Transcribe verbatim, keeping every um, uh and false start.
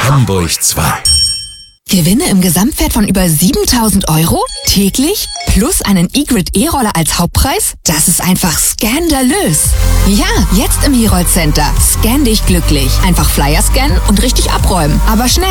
Hamburg zwei. Gewinne im Gesamtwert von über siebentausend Euro? Täglich? Plus einen E-Grid E-Roller als Hauptpreis? Das ist einfach skandalös. Ja, jetzt im Herold Center. Scan dich glücklich. Einfach Flyer scannen und richtig abräumen. Aber schnell.